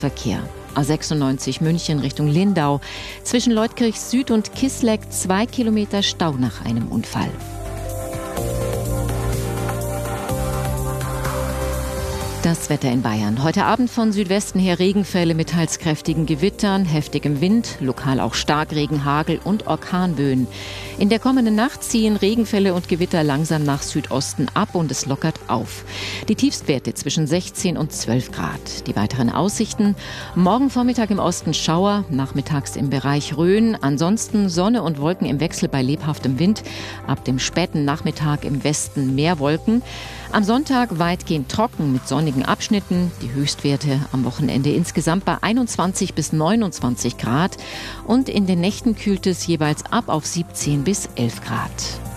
Verkehr. A96 München Richtung Lindau. Zwischen Leutkirch Süd und Kisleck 2 Kilometer Stau nach einem Unfall. Das Wetter in Bayern. Heute Abend von Südwesten her Regenfälle mit teils kräftigen Gewittern, heftigem Wind, lokal auch Starkregen, Hagel und Orkanböen. In der kommenden Nacht ziehen Regenfälle und Gewitter langsam nach Südosten ab und es lockert auf. Die Tiefstwerte zwischen 16 und 12 Grad. Die weiteren Aussichten: morgen Vormittag im Osten Schauer, nachmittags im Bereich Rhön. Ansonsten Sonne und Wolken im Wechsel bei lebhaftem Wind. Ab dem späten Nachmittag im Westen mehr Wolken. Am Sonntag weitgehend trocken mit sonnigen Abschnitten. Die Höchstwerte am Wochenende insgesamt bei 21 bis 29 Grad. Und in den Nächten kühlt es jeweils ab auf 17 bis 11 Grad.